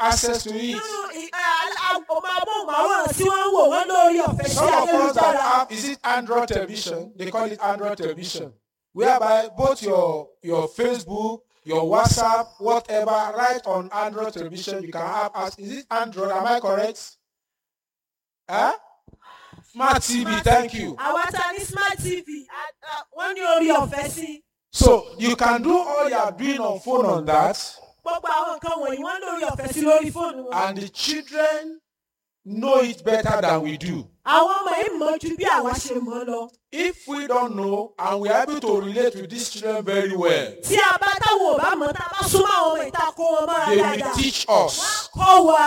access to it. Some of us that have, is it Android television? They call it Android television, whereby both your Facebook, your WhatsApp, whatever, right on Android television, you can have. Is it Android? Am I correct? Huh? Smart TV, thank you. Smart TV. So you can do all you are doing on phone on that, and the children know it better than we do. If we don't know and we are able to relate with these children very well, they will teach us.